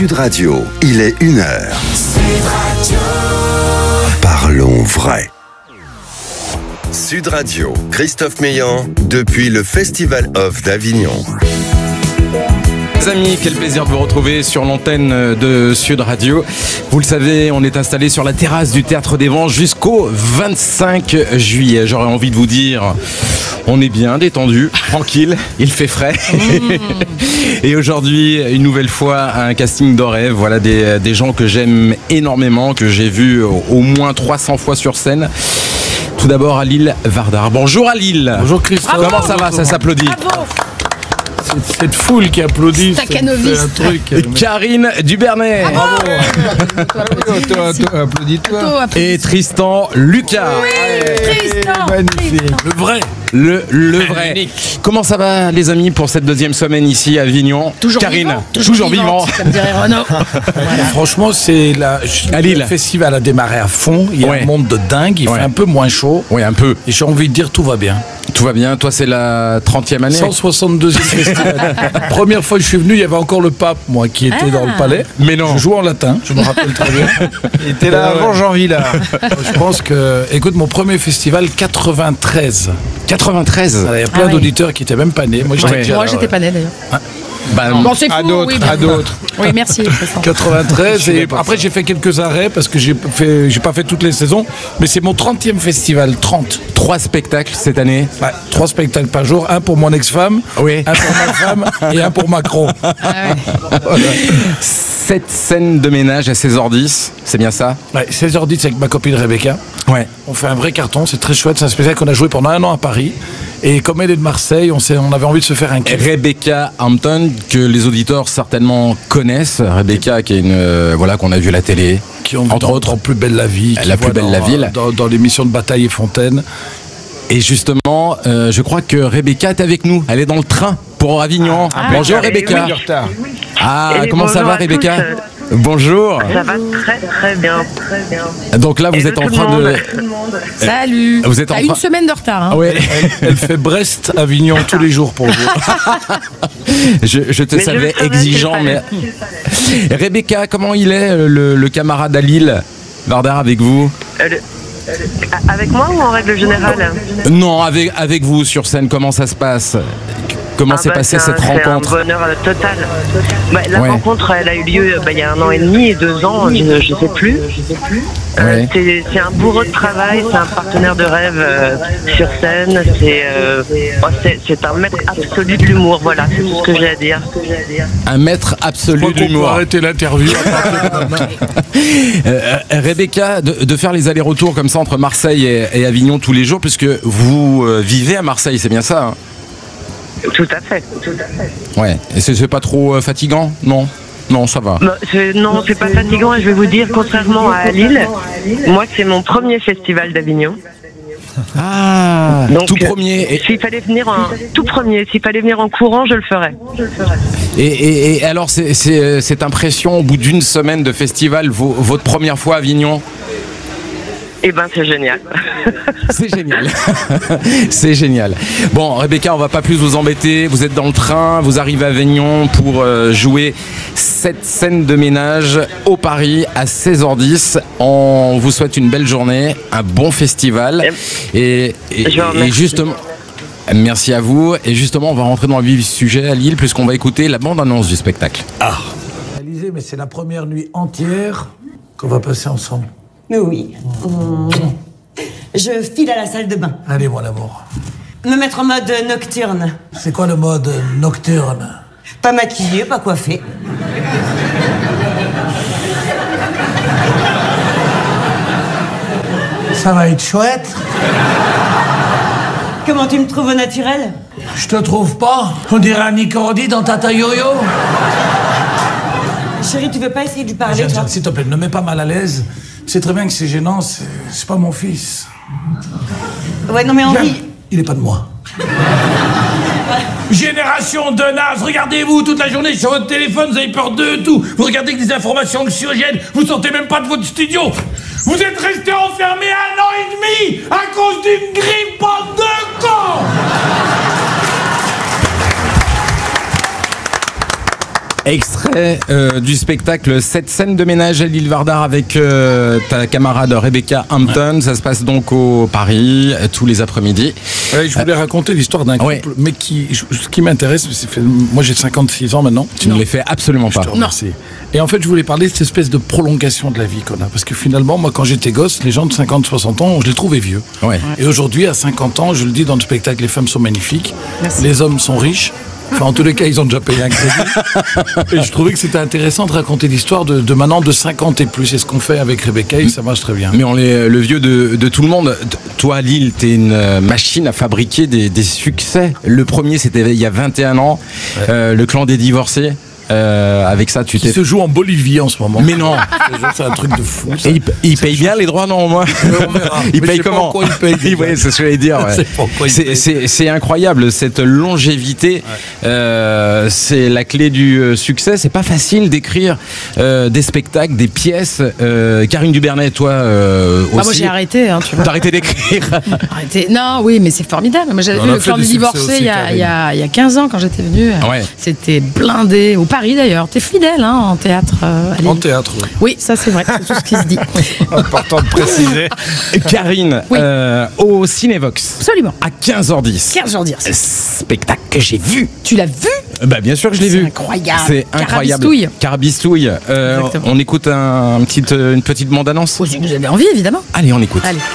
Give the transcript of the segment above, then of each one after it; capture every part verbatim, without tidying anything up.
Sud Radio, il est une heure. Sud Radio. Parlons vrai. Sud Radio, Christophe Meillan, depuis le Festival Off d'Avignon. Les amis, quel plaisir de vous retrouver sur l'antenne de Sud Radio. Vous le savez, on est installé sur la terrasse du Théâtre des Vents jusqu'au vingt-cinq juillet. J'aurais envie de vous dire, on est bien détendu, tranquille, il fait frais. Mmh. Et aujourd'hui, une nouvelle fois, un casting de rêve. Voilà des, des gens que j'aime énormément, que j'ai vus au moins trois cents fois sur scène. Tout d'abord, Alil Vardar. Bonjour Alil. Bonjour Christophe. Comment ça va? Ça s'applaudit. Bravo. C'est cette foule qui applaudit. Staccanoviste. C'est un truc. Et Karine Dubernay. Bravo. Applaudis-toi. Et Tristan Lucas. Oui, Tristan. Magnifique. Le vrai. Le, le vrai. Comment ça va les amis pour cette deuxième semaine ici à Avignon? Toujours Karine, vivant. toujours, vivant. Comme dirait Renaud. Voilà. Franchement, c'est la, À Lille. le festival a démarré à fond. Il y a Ouais. un monde de dingue. Il Ouais. fait un peu moins chaud. Oui, un peu. Et j'ai envie de dire tout va bien. Tout va bien. Toi, c'est la trentième année. cent soixante-deuxième festival. Première fois que je suis venu, il y avait encore le pape, moi, qui était Ah. dans le palais. Mais non. Je jouais en latin, je me rappelle très bien. Il était là avant Jean Villard. Je pense que, écoute, mon premier festival, quatre-vingt-treize. quatre-vingt-treize. Alors, il y a plein Ah oui. d'auditeurs qui étaient même pas nés. Moi, j'étais Ouais. déjà Moi, là, j'étais ouais. pas née d'ailleurs. Bah, Bon, c'est fou. À d'autres, oui, à bien. d'autres. Oui, merci. Tristan. quatre-vingt-treize et après j'ai fait quelques arrêts parce que j'ai fait j'ai pas fait toutes les saisons, mais c'est mon trentième festival, trente. trois spectacles cette année. Ouais, trois spectacles par jour, un pour mon ex-femme, Oui. un pour ma femme et un pour Macron. Ah ouais. Voilà. sept scènes de ménage à seize heures dix. C'est bien ça? Ouais, seize heures dix avec ma copine Rebecca. Ouais. On fait un vrai carton, c'est très chouette, c'est un spectacle qu'on a joué pendant un an à Paris. Et comme elle est de Marseille, on, s'est, on avait envie de se faire un kiff. Rebecca Hampton, que les auditeurs certainement connaissent. Rebecca, qui est une euh, voilà qu'on a vu à la télé. Qui ont vu entre dans, autres. dans Plus belle la vie. qui La plus voit belle dans, la ville. Dans, dans l'émission de Bataille et Fontaine. Et justement, euh, je crois que Rebecca est avec nous. Elle est dans le train pour Avignon. Ah, bonjour oui, Rebecca. Du retard. Ah, Et comment ça bonjour va à Rebecca? tous. Bonjour. Ça va très très bien, très bien. Donc là, vous Hello êtes en tout le train de. monde, tout le monde. Salut. Vous êtes en T'as train- une semaine de retard. Hein. Ah ouais. Elle, elle fait Brest-Avignon tous les jours pour vous. je, je te Mais je savais le savais, exigeant, c'est mais. pas- Rebecca, comment il est le, le camarade Alil Vardar avec vous? Euh, le- euh, Avec moi ou en règle générale? Non, avec avec vous sur scène. Comment ça se passe? Comment Ah s'est bah, passée c'est un- cette rencontre? C'est un bonheur euh, total. Bah, la Ouais. rencontre, elle a eu lieu bah, il y a un an et demi et deux ans, je ne sais plus. Euh, Ouais. c'est, c'est un bourreau de travail, c'est un partenaire de rêve euh, sur scène, c'est, euh, oh, c'est, c'est un maître absolu de l'humour, voilà, c'est tout ce que j'ai à dire. Un maître Je absolu crois de qu'on peut l'humour. arrêter l'interview. à partir de maintenant. Euh, Rebecca, de, de faire les allers-retours comme ça entre Marseille et, et Avignon tous les jours, puisque vous euh, vivez à Marseille, c'est bien ça hein? Tout à fait, tout à fait. Ouais. Et c'est, c'est pas trop euh, fatigant? Non. Non, ça va. Bah, c'est- non, c'est pas fatigant et je vais vous dire, contrairement à Lille, moi c'est mon premier festival d'Avignon. Ah, Donc, tout euh, premier. Et, S'il fallait venir en tout premier, s'il fallait venir en courant, je le ferais. et, et- et alors, c'est, c'est, euh, cette impression au bout d'une semaine de festival, vo- votre première fois à Avignon? Eh ben c'est génial. C'est génial. C'est génial. Bon, Rebecca, on va pas plus vous embêter. Vous êtes dans le train, vous arrivez à Avignon pour euh, jouer cette scène de ménage au Paris à seize heures dix. On vous souhaite une belle journée, un bon festival. Et, et, Je vous remercie. et justement. Merci à vous. Et justement, on va rentrer dans le vif du sujet à Lille, puisqu'on va écouter la bande-annonce du spectacle. Réalisé, mais c'est la première nuit entière qu'on va passer ensemble. Mais oui. Mmh. Je file à la salle de bain. Allez, mon amour. Me mettre en mode nocturne. C'est quoi le mode nocturne? Pas maquillée, pas coiffée. Ça va être chouette. Comment tu me trouves au naturel? Je te trouve pas? On dirait un Nick Cordy dans Tata Yo-Yo. Chérie, tu veux pas essayer de lui parler, Jeanne, toi? Jeanne, s'il te plaît, ne me mets pas mal à l'aise. Tu sais très bien que c'est gênant, c'est, c'est pas mon fils. Ouais, non mais Henri... Jeanne, il est pas de moi. Génération de nazes, regardez-vous toute la journée sur votre téléphone, vous avez peur de tout. Vous regardez que des informations anxiogènes, vous sortez même pas de votre studio. Vous êtes resté enfermé un an et demi à cause d'une grippe en deux camps. Extrait euh, du spectacle Cette scène de ménage à l'île Vardar avec euh, ta camarade Rebecca Hampton. Ouais. Ça se passe donc au Paris euh, tous les après-midi. Ouais, je voulais euh, raconter l'histoire d'un couple, ouais. mais qui, je, ce qui m'intéresse, c'est fait, moi j'ai cinquante-six ans maintenant. Tu ne les fais absolument pas. Je te remercie. Non. Et en fait, je voulais parler de cette espèce de prolongation de la vie qu'on a. Parce que finalement, moi, quand j'étais gosse, les gens de cinquante soixante ans, je les trouvais vieux. Ouais. Et aujourd'hui, à cinquante ans, je le dis dans le spectacle, les femmes sont magnifiques, Merci. Les hommes sont riches. Enfin, en tous les cas, ils ont déjà payé un crédit. Et je trouvais que c'était intéressant de raconter l'histoire de, de maintenant de cinquante et plus. C'est ce qu'on fait avec Rebecca et ça marche très bien. Mais on est le vieux de, de tout le monde. Toi, Lille, t'es une machine à fabriquer des, des succès. Le premier, c'était il y a vingt et un ans. Ouais. Euh, le clan des divorcés. Euh, avec ça, tu t'es. Qui se joue en Bolivie en ce moment. Mais non. C'est un truc de fou. Ça. Et il, il paye bien les droits, non, moi. Il paye comment? Il paye. Ouais, c'est ce que j'allais dire. Ouais. C'est, c'est, c'est incroyable cette longévité. Ouais. Euh, c'est la clé du euh, succès. C'est pas facile d'écrire euh, des spectacles, des pièces. Euh, Karine Dubernet, toi euh, aussi. Ah, moi j'ai arrêté. Hein, tu vois. T'as arrêté d'écrire. Arrêté. Non, oui, mais c'est formidable. Moi j'avais vu le clan des divorcés il y, a, il, y a, il y a quinze ans quand j'étais venue. Ouais. C'était blindé. Au Paris d'ailleurs. T'es fidèle hein, en théâtre. Euh, en théâtre, oui. Oui, ça c'est vrai. C'est tout ce qui se dit. Important de préciser. Karine, oui. euh, au Cinévox. Absolument. À quinze heures dix. quinze heures dix. Spectacle que j'ai vu. Tu l'as vu? Bah bien sûr que je l'ai c'est vu. Incroyable. C'est incroyable. Carabistouille. Carabistouille. Euh, on écoute un, un petit, une petite bande-annonce. Oh, si vous avez envie, évidemment. Allez, on écoute. Allez.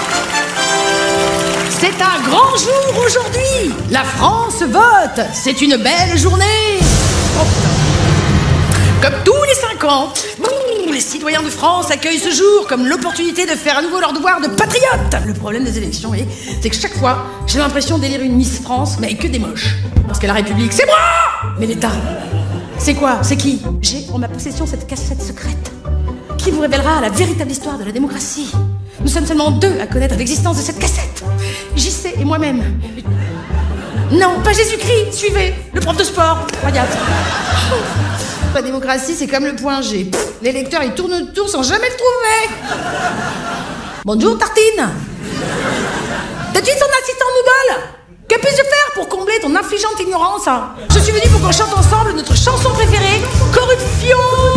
C'est un grand jour aujourd'hui. La France vote. C'est une belle journée. Oh, comme tous les cinq ans, les citoyens de France accueillent ce jour comme l'opportunité de faire à nouveau leur devoir de patriotes. Le problème des élections, oui, c'est que chaque fois, j'ai l'impression d'élire une Miss France, mais avec que des moches. Parce que la République, c'est moi. Mais l'État, c'est quoi? C'est qui? J'ai en ma possession cette cassette secrète qui vous révélera la véritable histoire de la démocratie. Nous sommes seulement deux à connaître l'existence de cette cassette. J C et moi-même. Non, pas Jésus-Christ, suivez, le prof de sport. Regarde. La démocratie, c'est comme le point G. Pff, les lecteurs, ils tournent autour sans jamais le trouver. Bonjour, Tartine. T'as-tu ton assistant Google? Que puis-je faire pour combler ton affligeante ignorance? Je suis venu pour qu'on chante ensemble notre chanson préférée, Corruption.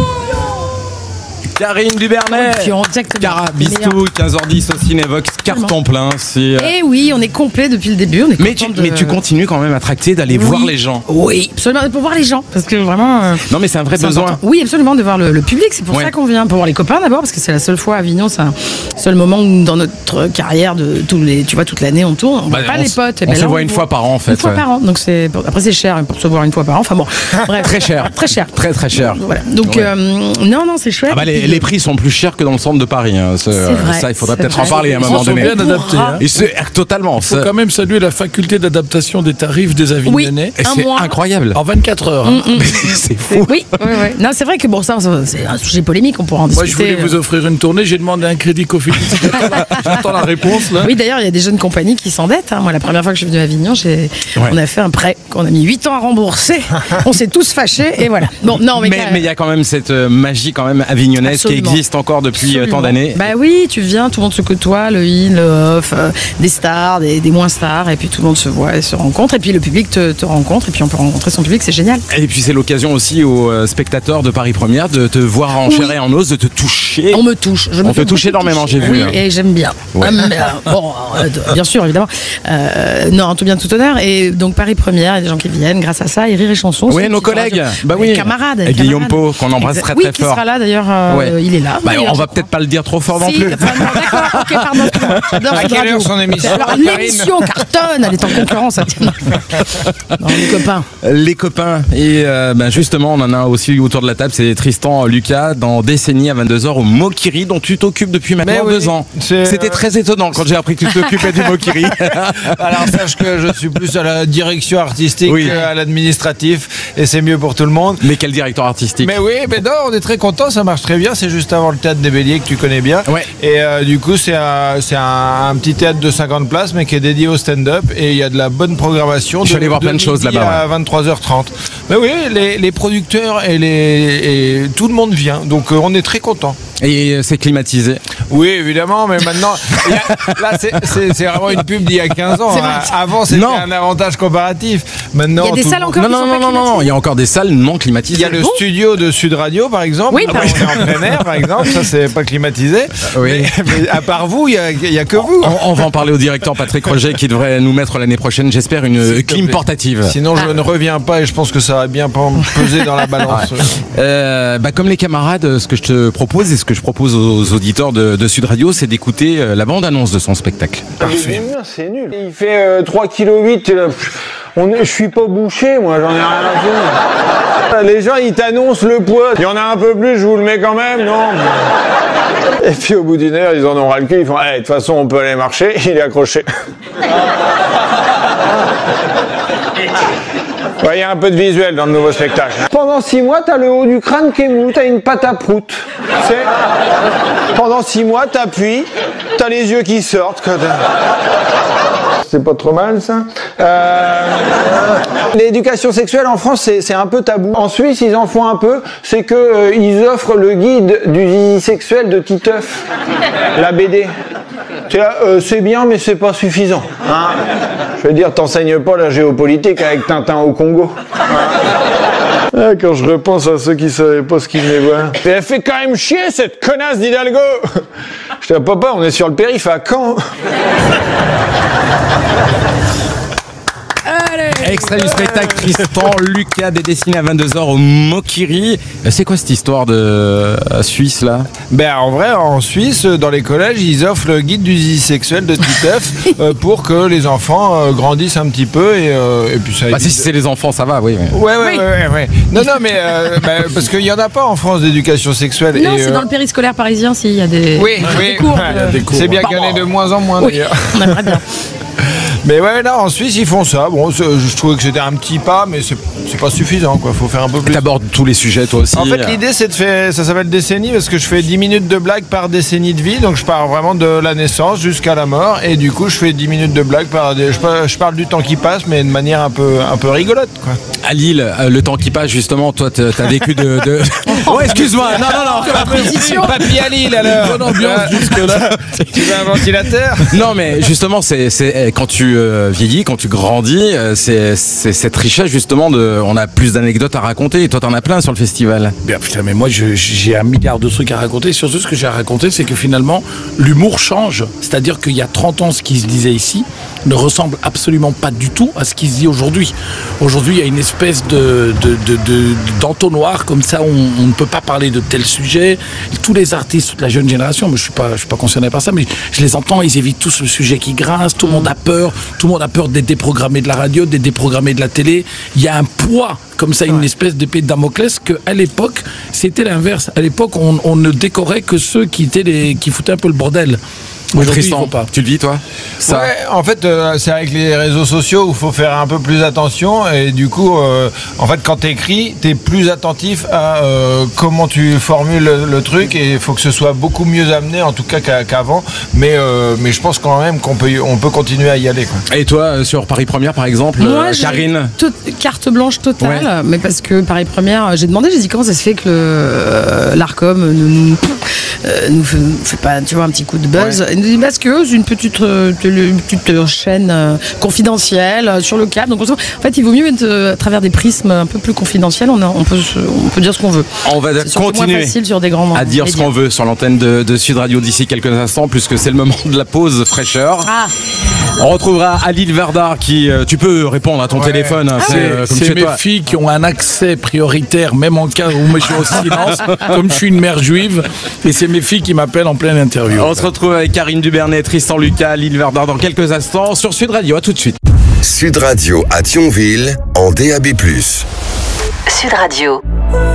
Karine Dubernet, Carabistouille, quinze heures dix au Cinévox, carton plein. C'est... Et oui, on est complet depuis le début. On est mais, tu, de... mais tu continues quand même à tracter d'aller oui. voir les gens. Oui, absolument, pour voir les gens. Parce que vraiment. Euh, non, mais c'est un vrai c'est besoin. Important. Oui, absolument, de voir le, le public. C'est pour ouais. ça qu'on vient. Pour voir les copains d'abord, parce que c'est la seule fois à Avignon, c'est un seul moment où dans notre carrière, de tous les, tu vois, toute l'année, on tourne. On bah, voit pas on les potes. On, on se voit une fois par an, en fait. Une fois par an. Donc c'est, après, c'est cher pour se voir une fois par an. Enfin bon, bref. Très cher. Très cher. Très, très cher. Voilà. Donc, ouais. euh, non, non, c'est chouette. Ah bah, les, les prix sont plus chers que dans le centre de Paris. Hein. C'est, c'est vrai, ça, il faudrait peut-être vrai. en parler à un moment Ils donné. Ils sont bien adaptés. Hein. Et c'est, totalement. Il faut quand même saluer la faculté d'adaptation des tarifs des Avignonnais. Oui, c'est mois. incroyable. En vingt-quatre heures. Hein. Mm, mm. C'est fou. Oui, oui, oui. Non, c'est vrai que bon, ça, c'est un sujet polémique. On pourra en discuter. Moi, je voulais vous offrir une tournée. J'ai demandé un crédit Cofidis. J'attends la réponse. Là. Oui, d'ailleurs, il y a des jeunes compagnies qui s'endettent. Hein. Moi, la première fois que je suis venue à Avignon, j'ai... Ouais. on a fait un prêt qu'on a mis huit ans à rembourser. On s'est tous fâchés et voilà. Bon, non, mais mais il y a quand même cette magie quand même avignonnaise Absolument. qui existe encore depuis Absolument. tant d'années. Bah oui, tu viens, tout le monde se côtoie, le in, le off, euh, des stars, des, des moins stars, et puis tout le monde se voit et se rencontre, et puis le public te, te rencontre, et puis on peut rencontrer son public, c'est génial. Et puis c'est l'occasion aussi aux euh, spectateurs de Paris Première de te voir en oui. chair et en os, de te toucher. On me touche. Je on me te touche énormément, j'ai oui, vu. Oui, et j'aime bien. Ouais. Hum, bon, euh, bien sûr, évidemment. Euh, non, en tout bien, tout honneur. Et donc Paris Première, il y a des gens qui viennent grâce à ça, et Rire et Chanson. Oui, nos collègues. Radio. Bah oui. Camarades. Et Guillaume Pau, qu'on embrasse très oui, très fort. Oui, qui sera là d'ailleurs. Euh, ouais. Il est là. Bah, on va peut-être pas le dire trop fort non si, plus. Enfin, non, d'accord, ok, pardon. J'adore à quelle heure son émission? Alors, l'émission cartonne, elle est en concurrence. Non, les copains. Les copains. Et euh, ben justement, on en a aussi autour de la table, c'est Tristan Lucas dans Décennie à vingt-deux heures au Mokiri, dont tu t'occupes depuis maintenant oui, deux ans. C'est... C'était très étonnant quand j'ai appris que tu t'occupais du Mokiri. Alors sache que je suis plus à la direction artistique oui. qu'à l'administratif, et c'est mieux pour tout le monde. Mais quel directeur artistique? Mais oui, mais non, on est très content, ça marche très bien. C'est juste avant le théâtre des Béliers que tu connais bien. Ouais. Et euh, du coup, c'est, un, c'est un, un petit théâtre de cinquante places, mais qui est dédié au stand-up, et il y a de la bonne programmation. Je vais aller voir plein de choses là-bas. À ouais. vingt-trois heures trente. Mais oui, les, les producteurs et, les, et tout le monde vient, donc euh, on est très content. Et c'est climatisé? Oui, évidemment, mais maintenant, il y a, là, c'est, c'est, c'est vraiment une pub d'il y a quinze ans. Hein. Avant, c'était non. un avantage comparatif. Maintenant, il y a des salles encore non, non, non, non, non, il y a encore des salles non climatisées. Il y a le bon studio de Sud Radio, par exemple. Oui, par on est en plein air, par exemple. Ça, c'est pas climatisé. Oui. Mais, mais à part vous, il y a, il y a que vous. On, on va en parler au directeur Patrick Roger qui devrait nous mettre l'année prochaine, j'espère, une clim portative. Sinon, je ah. ne reviens pas et je pense que ça va bien peser dans la balance. Ouais. Euh, bah, comme les camarades, ce que je te propose et ce que je propose aux auditeurs de, de Sud Radio, c'est d'écouter la bande-annonce de son spectacle. Parfait. C'est nul. Il fait euh, trois virgule huit kilos. On est, je suis pas bouché, moi, j'en ai rien à faire. Les gens, ils t'annoncent le poids. Il y en a un peu plus, je vous le mets quand même, non? Et puis au bout d'une heure, ils en ont ras le cul. Ils font, eh, de toute façon, on peut aller marcher. Il est accroché. Il ouais, y a un peu de visuel dans le nouveau spectacle. Pendant six mois, t'as le haut du crâne qui est mou, t'as une patte à prout. C'est... Pendant six mois, t'appuies, t'as les yeux qui sortent. Quand c'est pas trop mal, ça. Euh... L'éducation sexuelle en France, c'est, c'est un peu tabou. En Suisse, ils en font un peu. C'est que euh, ils offrent le guide du zizi sexuel de Titeuf, la B D. Tu vois, euh, c'est bien, mais c'est pas suffisant. Hein, je veux dire, t'enseignes pas la géopolitique avec Tintin au Congo. Ah, quand je repense à ceux qui savaient pas ce qu'ils venaient voir. Mais elle fait quand même chier, cette connasse d'Hidalgo. Je dis, papa, on est sur le périph' à Caen. Extrait du spectacle Tristan Lucas, dessiné à vingt-deux heures au Mokiri. C'est quoi cette histoire de euh, Suisse là? Ben en vrai, en Suisse, dans les collèges, ils offrent le guide du zizi sexuel de Titeuf euh, pour que les enfants euh, grandissent un petit peu et, euh, et puis ça. Bah si c'est les enfants, ça va, oui. Ouais, ouais, oui. ouais, ouais, ouais. Non, non, mais euh, bah, parce qu'il y en a pas en France d'éducation sexuelle. Non, et, c'est euh... dans le périscolaire parisien, s'il y a des. Oui, oui. Des cours. Euh... Des cours. C'est bien qu'il y en ait de moins en moins oui. d'ailleurs. On aimerait bien. Mais ouais, là en Suisse ils font ça. Bon, je trouvais que c'était un petit pas, mais c'est, c'est pas suffisant, quoi. Faut faire un peu plus. T'abordes tous les sujets, toi aussi. En fait, l'idée c'est de faire. Ça s'appelle décennie parce que je fais dix minutes de blagues par décennie de vie. Donc je pars vraiment de la naissance jusqu'à la mort. Et du coup, je fais dix minutes de blagues par. Je parle du temps qui passe, mais de manière un peu, un peu rigolote, quoi. À Lille, le temps qui passe, justement, toi, t'as vécu de. de... Oh, excuse-moi. Non, non, non. Papy à Lille, alors. Bonne ambiance jusque-là. Tu veux un ventilateur? Non, mais justement, c'est, c'est quand tu euh, vieillis, quand tu grandis, c'est, c'est cette richesse justement de. On a plus d'anecdotes à raconter. Et toi, t'en as plein sur le festival. Bien putain, mais moi, je, j'ai un milliard de trucs à raconter. Surtout, ce que j'ai à raconter, c'est que finalement, l'humour change. C'est-à-dire qu'il y a trente ans, ce qui se disait ici ne ressemble absolument pas du tout à ce qui se dit aujourd'hui. Aujourd'hui, il y a une espèce de, de, de, de d'entonnoir comme ça. On, on ne peut pas parler de tel sujet. Tous les artistes, toute la jeune génération, mais je suis pas, je suis pas concerné par ça, mais je les entends. Ils évitent tous le sujet qui grince. Tout le monde a peur. Tout le monde a peur d'être déprogrammé de la radio, d'être déprogrammé de la télé. Il y a un poids comme ça, une ouais. espèce d'épée de Damoclès qu'à l'époque, c'était l'inverse. À l'époque, on, on ne décorait que ceux qui étaient les, qui foutaient un peu le bordel. Tristan, tu le vis toi ça. Ouais, en fait, euh, c'est avec les réseaux sociaux où il faut faire un peu plus attention et du coup, euh, en fait, quand t'écris, t'es plus attentif à euh, comment tu formules le, le truc et il faut que ce soit beaucoup mieux amené, en tout cas qu'à, qu'avant. Mais euh, mais je pense quand même qu'on peut on peut continuer à y aller, quoi. Et toi, sur Paris Première, par exemple, moi, euh, Karine, tout, carte blanche totale, ouais. Mais parce que Paris Première, j'ai demandé, j'ai dit comment ça se fait que le euh, l'Arcom ne nous, euh, nous fait, fait pas, tu vois, un petit coup de buzz. Ouais. Parce que c'est une petite, euh, une petite chaîne euh, confidentielle euh, sur le câble. Donc, en fait, il vaut mieux être euh, à travers des prismes un peu plus confidentiels. On, a, on, peut, on peut dire ce qu'on veut. On va c'est continuer moins facile sur des grands à dire médias. Ce qu'on veut sur l'antenne de, de Sud Radio d'ici quelques instants, puisque c'est le moment de la pause fraîcheur. Ah. On retrouvera Alil Verdar qui, euh, tu peux répondre à ton ouais. téléphone. Hein, ah c'est ouais. euh, comme c'est mes toi. filles qui ont un accès prioritaire, même en cas où je suis au silence, comme je suis une mère juive. Et c'est mes filles qui m'appellent en pleine interview. On se retrouve avec Karine Dubernet, Tristan Lucas, Alil Verdar dans quelques instants sur Sud Radio. À tout de suite. Sud Radio à Thionville en D A B plus. Sud Radio.